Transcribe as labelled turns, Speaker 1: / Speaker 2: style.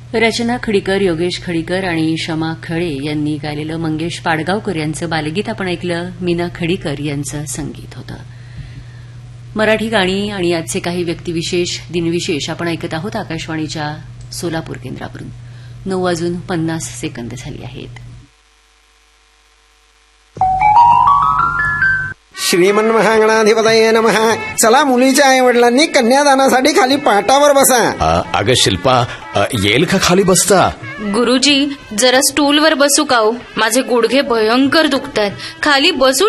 Speaker 1: रचना खडीकर, योगेश खडीकर आणि शमा खळे यांनी गायलेलं मंगेश पाडगावकर यांचं बालगीत आपण ऐकलं. मीना खडीकर यांचं संगीत होतं. मराठी गाणी आणि आजचे काही व्यक्तिविशेष, दिनविशेष आपण ऐकत आहोत आकाशवाणीच्या सोलापूर केंद्रावरून. 9:50 झाली आहेत.
Speaker 2: श्रीमन्महागणाधिपतये नमः. चला, मुलीच्या आई वडिलांनी कन्यादानासाठी खाली पाटावर बसा.
Speaker 3: अगं शिल्पा, येईल का खाली बसता?
Speaker 4: गुरुजी, जरा स्टूलवर बसू का हो? माझे गुडघे भयंकर दुखतात. खाली बसू